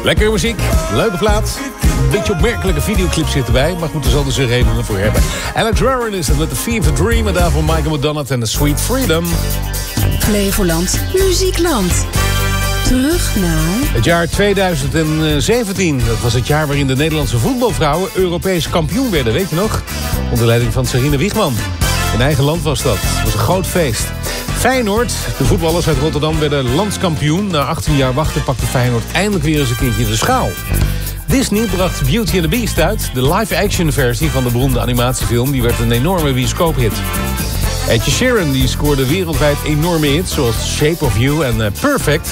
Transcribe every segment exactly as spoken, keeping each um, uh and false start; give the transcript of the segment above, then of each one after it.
Lekkere muziek, leuke plaat. Een beetje opmerkelijke videoclip zit erbij, maar goed, er zal dus een reden voor hebben. Alex Warren is het met The Fever Dream en daarvan Michael McDonald en The Sweet Freedom. Flevoland, Muziekland. Terug naar... Het jaar tweeduizend zeventien, dat was het jaar waarin de Nederlandse voetbalvrouwen Europees kampioen werden, weet je nog? Onder leiding van Sarine Wiegman. In eigen land was dat. Het was een groot feest. Feyenoord, de voetballers uit Rotterdam, werden landskampioen. Na achttien jaar wachten pakte Feyenoord eindelijk weer eens een keertje de schaal. Disney bracht Beauty and the Beast uit. De live-action versie van de beroemde animatiefilm. Die werd een enorme bioscoophit. Ed Sheeran die scoorde wereldwijd enorme hits zoals Shape of You en uh, Perfect.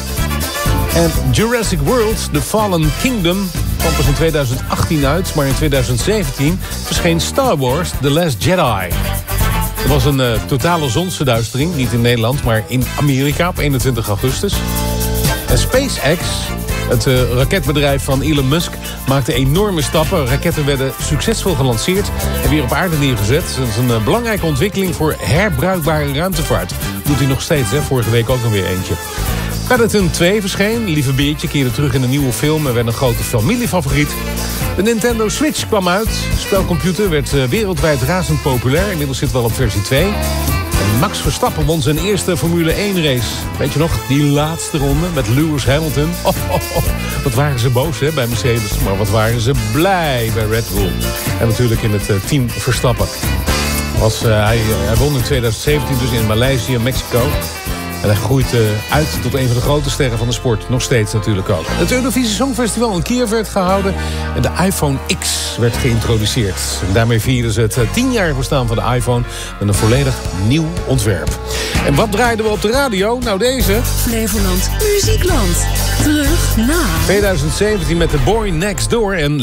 En Jurassic World, The Fallen Kingdom, kwam pas in tweeduizend achttien uit. Maar in tweeduizend zeventien verscheen Star Wars The Last Jedi. Er was een uh, totale zonsverduistering, niet in Nederland, maar in Amerika op eenentwintig augustus. En SpaceX, het uh, raketbedrijf van Elon Musk, maakte enorme stappen. Raketten werden succesvol gelanceerd en weer op aarde neergezet. Dat is een uh, belangrijke ontwikkeling voor herbruikbare ruimtevaart. Doet hij nog steeds, hè? Vorige week ook nog weer eentje. Paddington twee verscheen. Lieve Beertje keerde terug in een nieuwe film en werd een grote familiefavoriet. De Nintendo Switch kwam uit. De spelcomputer werd uh, wereldwijd razend populair. Inmiddels zit wel op versie twee. En Max Verstappen won zijn eerste Formule één race. Weet je nog, die laatste ronde met Lewis Hamilton. Oh, oh, oh. Wat waren ze boos hè, bij Mercedes. Maar wat waren ze blij bij Red Bull. En natuurlijk in het uh, team Verstappen. Was, uh, hij, uh, hij won in tweeduizend zeventien dus in Maleisië en Mexico. En hij groeit uh, uit tot een van de grote sterren van de sport. Nog steeds natuurlijk ook. Het Eurovisie Songfestival in Kiev werd gehouden. En de iPhone X werd geïntroduceerd. En daarmee vierden ze het uh, tienjarig bestaan van de iPhone. Met een volledig nieuw ontwerp. En wat draaiden we op de radio? Nou deze. Flevoland, Muziekland. Terug naar... tweeduizend zeventien met The Boy Next Door en...